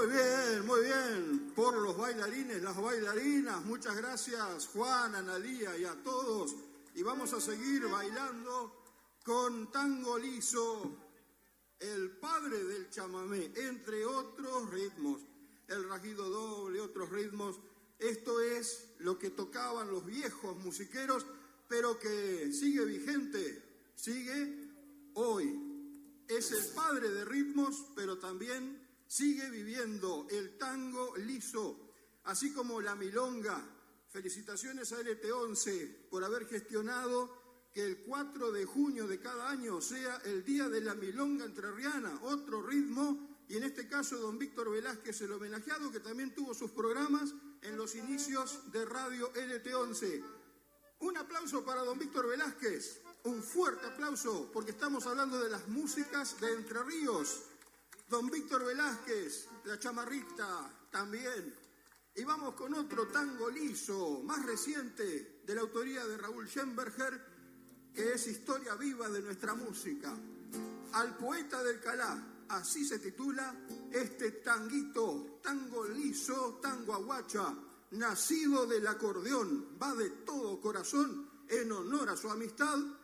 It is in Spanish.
muy bien. Por los bailarines, las bailarinas, muchas gracias Juan, Analía y a todos. Y vamos a seguir bailando con tango liso, el padre del chamamé, entre otros ritmos, el rasguido doble, otros ritmos. Esto es lo que tocaban los viejos musiqueros, pero que sigue vigente, sigue hoy. Es el padre de ritmos, pero también sigue viviendo el tango liso, así como la milonga. Felicitaciones a LT11 por haber gestionado que el 4 de junio de cada año sea el Día de la Milonga Entrerriana, otro ritmo, y en este caso don Víctor Velázquez, el homenajeado, que también tuvo sus programas en los inicios de Radio LT11. Un aplauso para don Víctor Velázquez, un fuerte aplauso, porque estamos hablando de las músicas de Entre Ríos. Don Víctor Velázquez, la chamarrita también. Y vamos con otro tango liso, más reciente, de la autoría de Raúl Schemberger, que es historia viva de nuestra música. Al poeta del Calá, así se titula este tanguito, tango liso, tango aguacha, nacido del acordeón, va de todo corazón en honor a su amistad